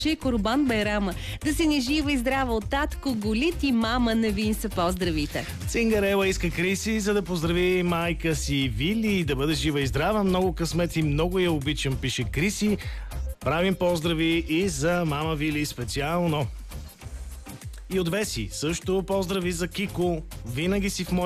Курбан Байрама. Да си ни жива и здрава от татко Голит и мама Невин са поздравите. Цингарела иска Криси, за да поздрави майка си Вили, да бъде жива и здрава. Много късмет и много я обичам, пише Криси. Правим поздрави и за мама Вили специално. И от Веси също поздрави за Кико. Винаги си в моя